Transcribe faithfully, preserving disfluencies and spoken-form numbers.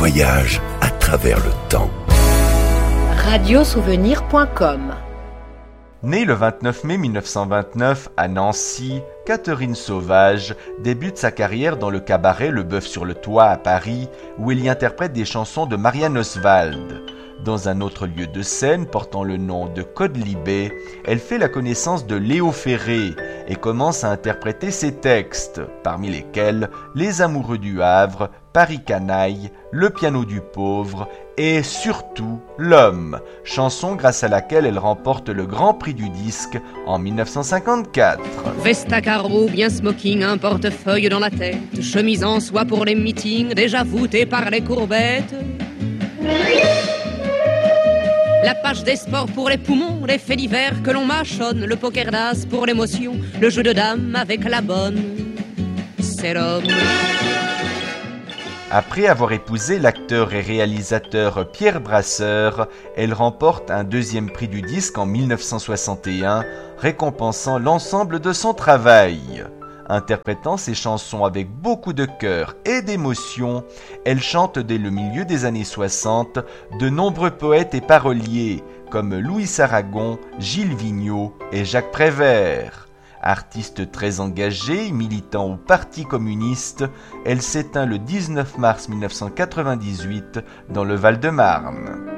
voyage à travers le temps. radiosouvenir point com. Née le vingt-neuf mai mille neuf cent vingt-neuf à Nancy, Catherine Sauvage débute sa carrière dans le cabaret Le Bœuf sur le Toit à Paris, où elle y interprète des chansons de Marianne Oswald. Dans un autre lieu de scène portant le nom de Codlibet, elle fait la connaissance de Léo Ferré et commence à interpréter ses textes, parmi lesquels Les Amoureux du Havre, Paris Canaille, Le Piano du Pauvre et surtout L'Homme, chanson grâce à laquelle elle remporte le Grand Prix du disque en mille neuf cent cinquante-quatre. Veste à carreaux, bien smoking, un portefeuille dans la tête, chemise en soie pour les meetings, déjà voûtée par les courbettes. La page des sports pour les poumons, les faits divers que l'on mâchonne, le poker d'as pour l'émotion, le jeu de dames avec la bonne, c'est l'homme. Après avoir épousé l'acteur et réalisateur Pierre Brasseur, elle remporte un deuxième prix du disque en mille neuf cent soixante et un, récompensant l'ensemble de son travail. Interprétant ses chansons avec beaucoup de cœur et d'émotion, elle chante dès le milieu des années soixante de nombreux poètes et paroliers comme Louis Aragon, Gilles Vigneault et Jacques Prévert. Artiste très engagée, militant au Parti communiste, elle s'éteint le dix-neuf mars mille neuf cent quatre-vingt-dix-huit dans le Val-de-Marne.